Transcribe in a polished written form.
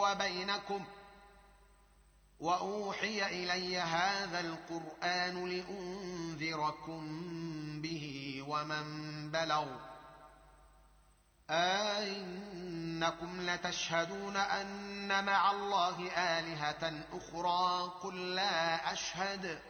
وبينكم وأوحي إلي هذا القرآن لأنذركم به ومن بلغ أئنكم لتشهدون أن مع الله آلهة أخرى قل لا أشهد